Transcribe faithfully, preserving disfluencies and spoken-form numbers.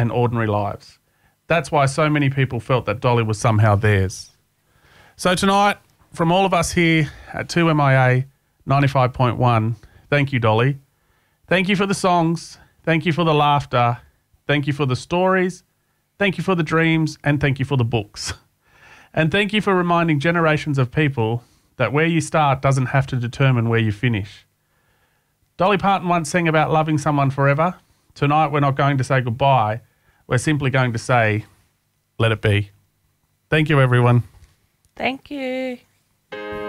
and ordinary lives. That's why so many people felt that Dolly was somehow theirs. So tonight, from all of us here at two M I A ninety-five point one, thank you, Dolly. Thank you for the songs. Thank you for the laughter. Thank you for the stories. Thank you for the dreams. And thank you for the books. And thank you for reminding generations of people that where you start doesn't have to determine where you finish. Dolly Parton once sang about loving someone forever. Tonight we're not going to say goodbye. We're simply going to say, let it be. Thank you, everyone. Thank you.